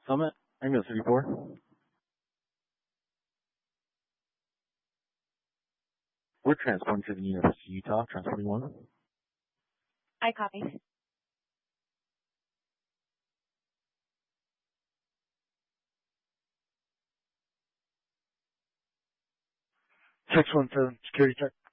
Summit, ambulance 34. We're transporting to the University of Utah, transporting 1. I copy. 617, security check.